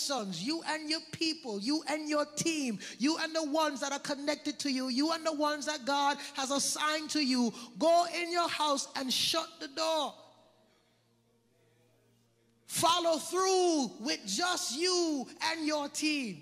connections, you and your people, you and your team, you and the ones that are connected to you, you and the ones that God has assigned to you, go in your house and shut the door. Follow through with just you and your team.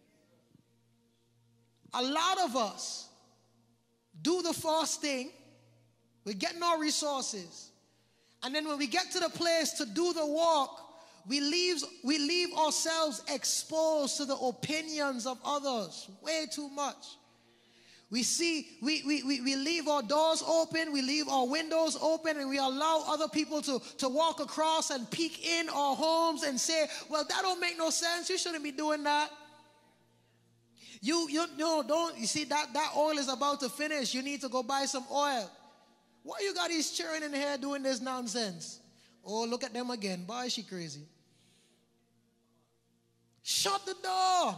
A lot of us do the first thing. We're getting our resources. And then when we get to the place to do the walk, we leave ourselves exposed to the opinions of others way too much. We leave our doors open, we leave our windows open, and we allow other people to walk across and peek in our homes and say, well, that don't make no sense. You shouldn't be doing that. You see that oil is about to finish. You need to go buy some oil. Why you got these children in here doing this nonsense? Oh, look at them again. Boy, is she crazy. Shut the door.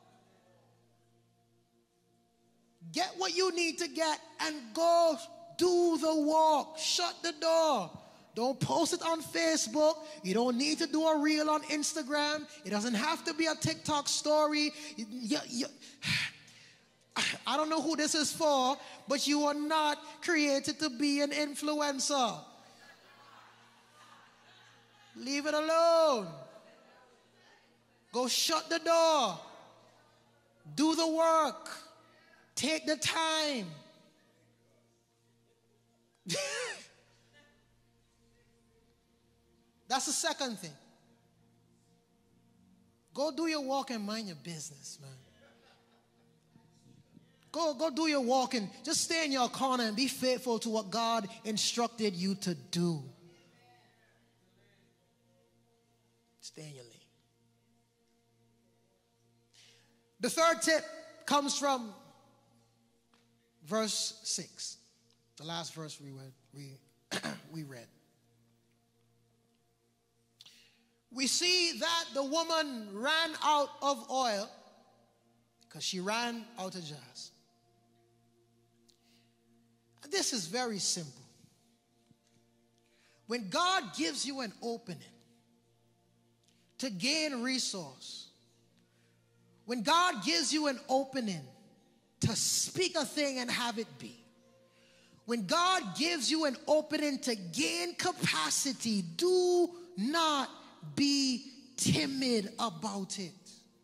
Get what you need to get and go do the walk. Shut the door. Don't post it on Facebook. You don't need to do a reel on Instagram. It doesn't have to be a TikTok story. I don't know who this is for, but you are not created to be an influencer. Leave it alone. Go shut the door. Do the work. Take the time. That's the second thing. Go do your walk and mind your business, man. Go do your walk and just stay in your corner and be faithful to what God instructed you to do. Stay in your lane. The third tip comes from verse 6, the last verse we read. We see that the woman ran out of oil because she ran out of jars. And this is very simple. When God gives you an opening to gain resource, when God gives you an opening to speak a thing and have it be, when God gives you an opening to gain capacity, do not be timid about it.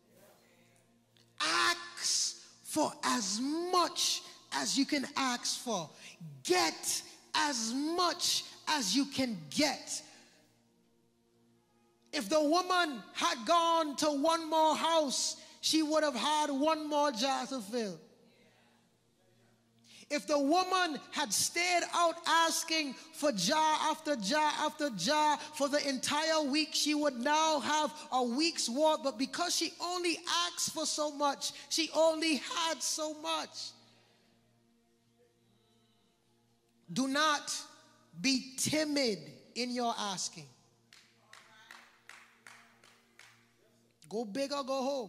Ask for as much as you can ask for. Get as much as you can get. If the woman had gone to one more house, she would have had one more jar to fill. If the woman had stayed out asking for jar after jar after jar for the entire week, she would now have a week's worth. But because she only asked for so much, she only had so much. Do not be timid in your asking. Go big or go home.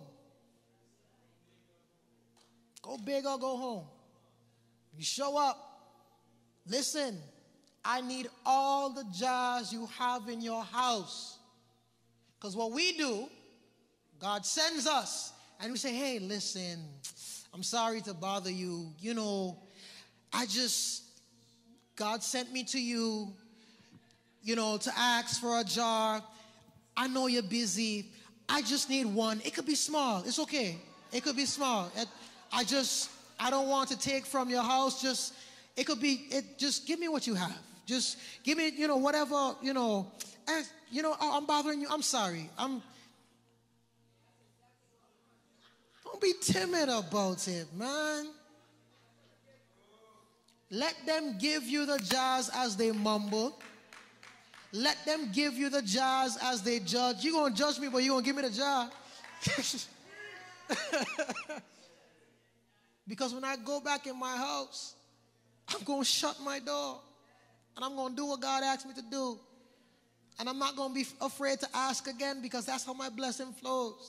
Go big or go home. You show up. Listen, I need all the jars you have in your house. Because what we do, God sends us and we say, hey, listen, I'm sorry to bother you. You know, God sent me to you, to ask for a jar. I know you're busy. I just need one. It could be small. It's okay. It could be small. I don't want to take from your house. Just give me what you have. Just give me, whatever, I'm bothering you. I'm sorry. Don't be timid about it, man. Let them give you the jars as they mumble. Let them give you the jars as they judge. You're going to judge me, but you're going to give me the jar. Because when I go back in my house, I'm going to shut my door. And I'm going to do what God asked me to do. And I'm not going to be afraid to ask again, because that's how my blessing flows.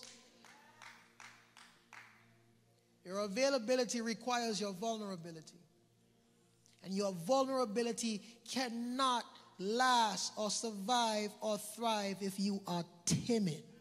Your availability requires your vulnerability. And your vulnerability cannot last or survive or thrive if you are timid.